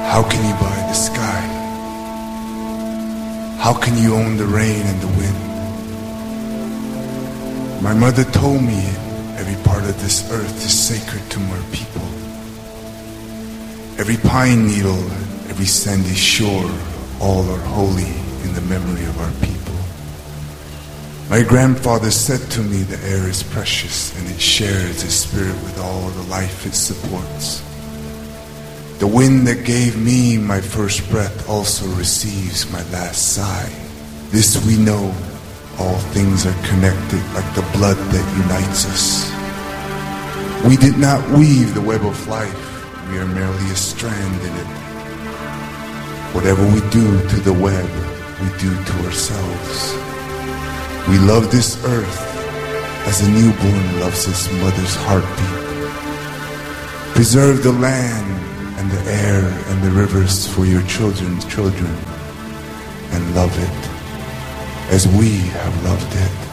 How can you buy the sky? How can you own the rain and the wind? My mother told me every part of this earth is sacred to my people. Every pine needle, every sandy shore, all are holy in the memory of our people. My grandfather said to me the air is precious and it shares its spirit with all the life it supports. The wind that gave me my first breath also receives my last sigh. This we know, all things are connected like the blood that unites us. We did not weave the web of life, we are merely a strand in it. Whatever we do to the web, we do to ourselves. We love this earth as a newborn loves its mother's heartbeat. Preserve the land and the air and the rivers for your children's children, and love it as we have loved it.